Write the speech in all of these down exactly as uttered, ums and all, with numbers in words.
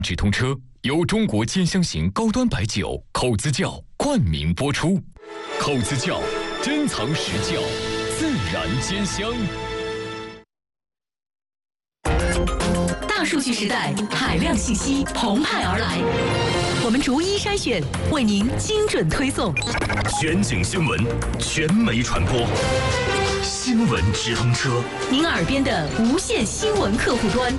直通车由中国兼香型高端白酒口子窖冠名播出。口子窖珍藏实窖，自然兼香。 大数据时代，海量信息澎湃而来，我们逐一筛选，为您精准推送。 全景新闻，全媒传播，新闻直通车， 您耳边的无线新闻客户端。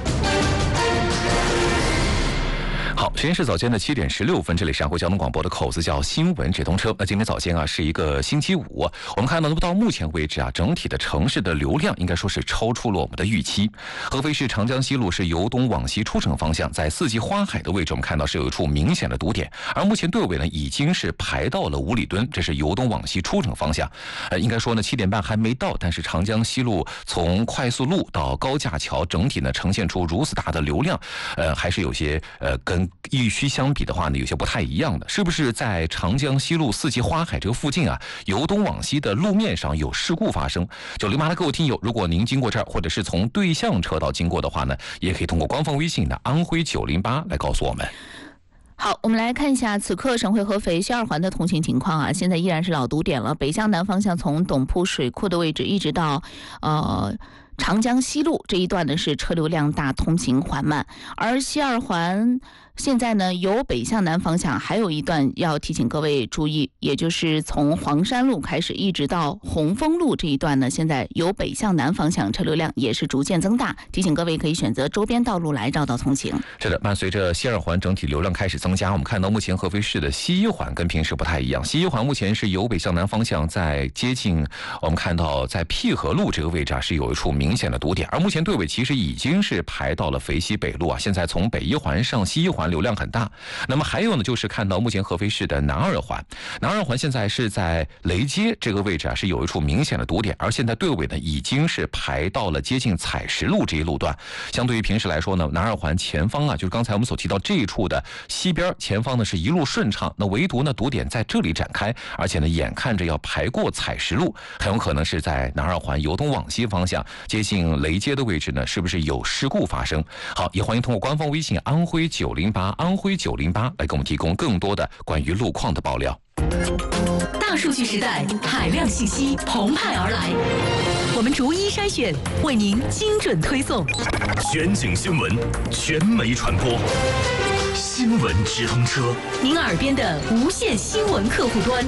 好，时间是早间的七点十六分，这里是安徽交通广播的口子窖新闻直通车。那今天早间啊是一个星期五，我们看到到目前为止啊，整体的城市的流量应该说是超出了我们的预期。合肥市长江西路是由东往西出城方向，在四季花海的位置，我们看到是有一处明显的堵点，而目前队尾呢已经是排到了五里墩，这是由东往西出城方向。呃，应该说呢七点半还没到，但是长江西路从快速路到高架桥，整体呢呈现出如此大的流量，呃，还是有些呃跟疫区相比的话呢，有些不太一样的，是不是在长江西路四季花海这个附近啊，由东往西的路面上有事故发生？九零八的各位听友，如果您经过这儿，或者是从对向车道经过的话呢，也可以通过官方微信的安徽九零八来告诉我们。 好，我们来看一下此刻省会合肥西二环的通行情况啊，现在依然是老堵点了，北向南方向从董铺水库的位置一直到呃。长江西路这一段呢是车流量大，通行缓慢，而西二环现在呢由北向南方向还有一段要提醒各位注意，也就是从黄山路开始一直到红枫路这一段呢，现在由北向南方向车流量也是逐渐增大，提醒各位可以选择周边道路来绕道通行。 是的，伴随着西二环整体流量开始增加，我们看到目前合肥市的西一环跟平时不太一样，西一环目前是由北向南方向在接近，我们看到在淠河路这个位置啊是有一处明显的堵点，而目前队尾其实已经是排到了肥西北路啊，现在从北一环上西一环流量很大。那么还有呢，就是看到目前合肥市的南二环，南二环现在是在雷街这个位置啊，是有一处明显的堵点，而现在队尾呢已经是排到了接近采石路这一路段。相对于平时来说呢，南二环前方啊，就是刚才我们所提到这一处的西边前方呢是一路顺畅，那唯独呢堵点在这里展开，而且呢眼看着要排过采石路，很有可能是在南二环由东往西方向接近雷街的位置呢，是不是有事故发生？好，也欢迎通过官方微信安徽九零八安徽九零八来给我们提供更多的关于路况的爆料。 大数据时代，海量信息澎湃而来，我们逐一筛选，为您精准推送。 全景新闻，全媒传播，新闻直通车， 您耳边的无线新闻客户端。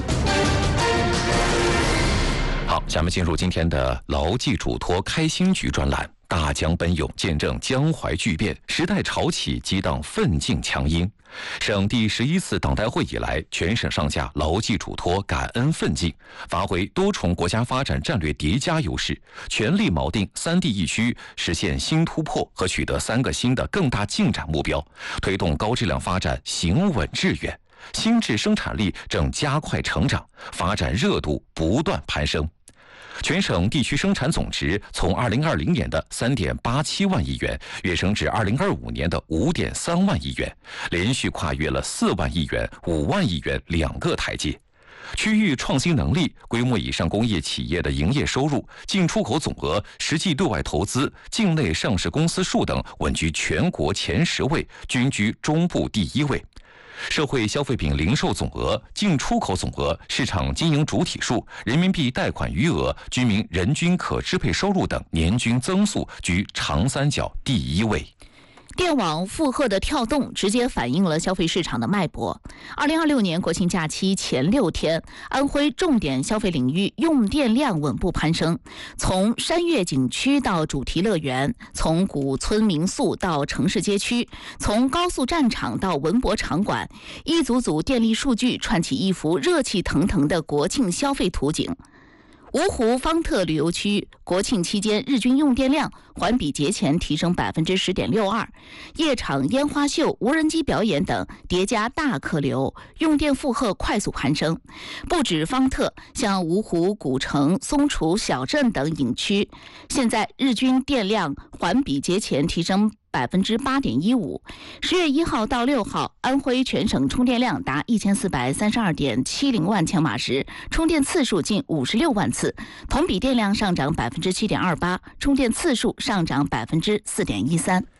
好，下面进入今天的牢记嘱托开心局专栏。大江奔涌，见证江淮巨变；时代潮起，激荡奋进强音。省第十一次党代会以来，全省上下牢记嘱托，感恩奋进，发挥多重国家发展战略叠加优势，全力锚定三地一区实现新突破和取得三个新的更大进展目标，推动高质量发展行稳致远。新质生产力正加快成长，发展热度不断攀升。全省地区生产总值从二零二零年的三点八七万亿元跃升至二零二五年的五点三万亿元，连续跨越了四万亿元、五万亿元两个台阶。区域创新能力、规模以上工业企业的营业收入、进出口总额、实际对外投资、境内上市公司数等稳居全国前十位，均居中部第一位。社会消费品零售总额、进出口总额、市场经营主体数、人民币贷款余额、居民人均可支配收入等年均增速居长三角第一位。 电网负荷的跳动直接反映了消费市场的脉搏。二零二六年国庆假期前六天，安徽重点消费领域用电量稳步攀升，从山岳景区到主题乐园，从古村民宿到城市街区，从高速战场到文博场馆，一组组电力数据串起一幅热气腾腾的国庆消费图景。芜湖方特旅游区国庆期间日均用电量环比节前提升百分之十点六二，夜场烟花秀、无人机表演等叠加大客流，用电负荷快速攀升。不止方特，像芜湖古城、松楚小镇等景区，现在日均电量环比节前提升百分之八点一五。十月一号到六号，安徽全省充电量达一千四百三十二点七零万千瓦时，充电次数近五十六万次，同比电量上涨百分之七点二八，充电次数上涨百分之四点一三。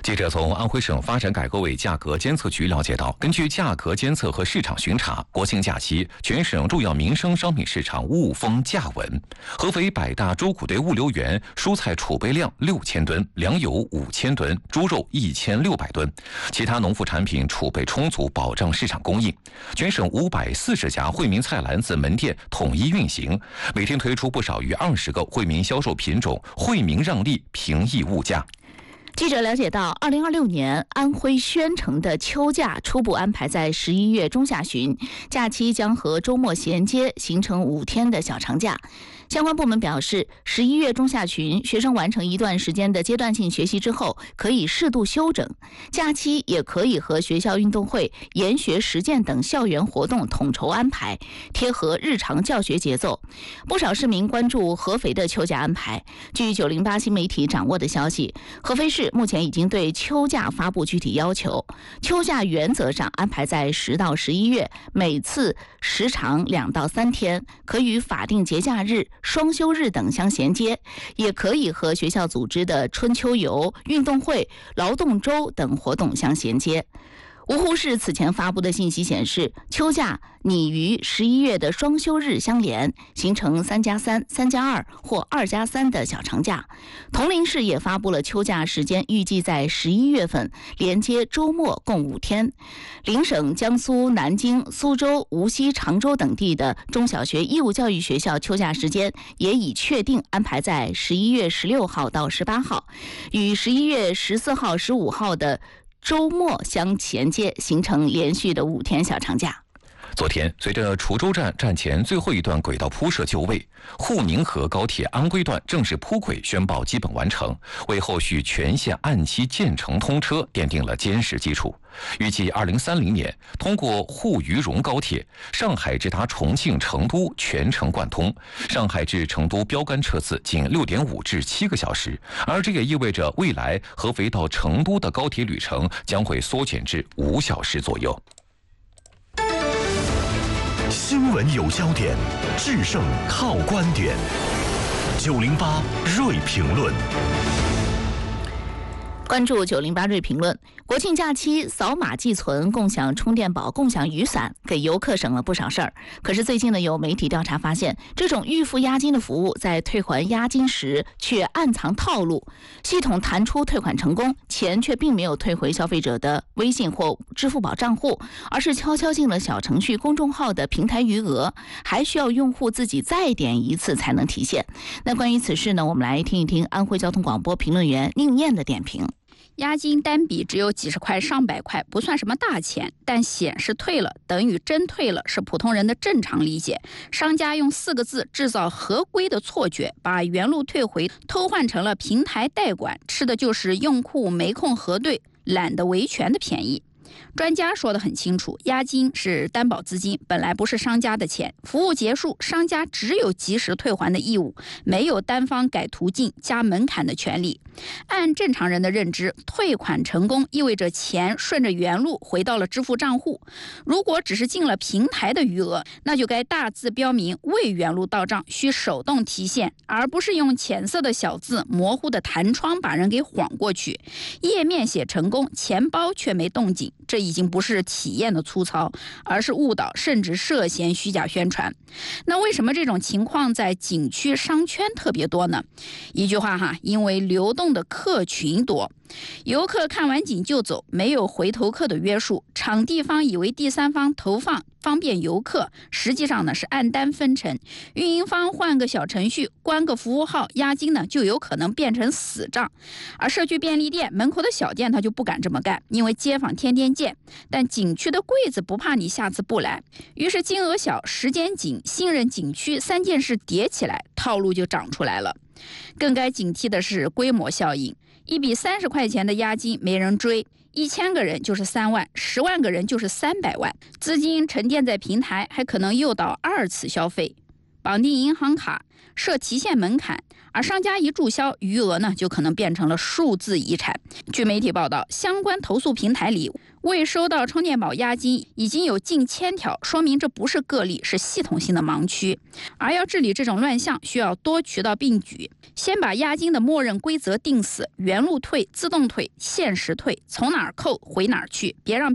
记者从安徽省发展改革委价格监测局了解到，根据价格监测和市场巡查，国庆假期全省重要民生商品市场物丰价稳。合肥百大猪骨堆物流园蔬菜储备量六千吨，粮油五千吨，猪肉一千六百吨，其他农副产品储备充足，保障市场供应。全省五百四十家惠民菜篮子门店统一运行，每天推出不少于二十个惠民销售品种，惠民让利，平抑物价。 记者了解到，二零二六年安徽宣城的秋假初步安排在十一月中下旬，假期将和周末衔接，形成五天的小长假。相关部门表示，十一月中下旬，学生完成一段时间的阶段性学习之后，可以适度休整，假期也可以和学校运动会、研学实践等校园活动统筹安排，贴合日常教学节奏。不少市民关注合肥的秋假安排。据九零八新媒体掌握的消息，合肥市目前已经对秋假发布具体要求，秋假原则上安排在十到十一月，每次时长两到三天，可与法定节假日、双休日等相衔接，也可以和学校组织的春秋游、运动会、劳动周等活动相衔接。芜湖市此前发布的信息显示，秋假拟与十一月的双休日相连，形成三加三、三加二或二加三的小长假。铜陵市也发布了秋假时间，预计在十一月份，连接周末，共五天。邻省江苏南京、苏州、无锡、常州等地的中小学义务教育学校秋假时间也已确定安排在十一月十六号到十八号，与十一月十四号、十五号的周末相衔接，形成连续的五天小长假。 昨天，随着滁州站站前最后一段轨道铺设就位，沪宁河高铁安徽段正式铺轨宣报基本完成，为后续全线按期建成通车奠定了坚实基础。预计二零三零年通过沪渝蓉高铁，上海直达重庆、成都全程贯通，上海至成都标杆车次仅六点五至七个小时，而这也意味着未来合肥到成都的高铁旅程将会缩减至五小时左右。 新闻有焦点，制胜靠观点。九零八锐评论。 关注九零八锐评论。国庆假期扫码寄存、共享充电宝、共享雨伞，给游客省了不少事儿。可是最近呢，有媒体调查发现，这种预付押金的服务在退还押金时却暗藏套路，系统弹出退款成功，钱却并没有退回消费者的微信或支付宝账户，而是悄悄进了小程序、公众号的平台余额，还需要用户自己再点一次才能体现。那关于此事呢，我们来听一听安徽交通广播评论员宁燕的点评。 押金单笔只有几十块、上百块，不算什么大钱，但显示退了等于真退了，是普通人的正常理解。商家用四个字制造合规的错觉，把原路退回偷换成了平台代管，吃的就是用户没空核对、懒得维权的便宜。专家说得很清楚，押金是担保资金，本来不是商家的钱，服务结束，商家只有及时退还的义务，没有单方改途径、加门槛的权利。按正常人的认知，退款成功意味着钱顺着原路回到了支付账户。如果只是进了平台的余额，那就该大字标明未原路到账，需手动提现，而不是用浅色的小字、模糊的弹窗把人给晃过去。页面写成功，钱包却没动静，这已经不是体验的粗糙，而是误导，甚至涉嫌虚假宣传。那为什么这种情况在景区商圈特别多呢？一句话哈，因为流动的客群多，游客看完景就走，没有回头客的约束，场地方以为第三方投放方便游客，实际上呢是按单分成，运营方换个小程序，关个服务号，押金呢就有可能变成死账。而社区便利店门口的小店他就不敢这么干，因为街坊天天见，但景区的柜子不怕你下次不来，于是金额小、时间紧、信任景区三件事叠起来，套路就长出来了。更该警惕的是规模效应，一笔三十块钱的押金没人追，一千个人就是三万，十万个人就是三百万，资金沉淀在平台，还可能诱导二次消费。绑定银行卡， 设提现门槛，而商家一注销，余额呢就可能变成了数字遗产。据媒体报道，相关投诉平台里未收到充电宝押金已经有近千条，说明这不是个例，是系统性的盲区。而要治理这种乱象，需要多渠道并举，先把押金的默认规则定死，原路退、自动退、限时退，从哪儿扣回哪儿去，别让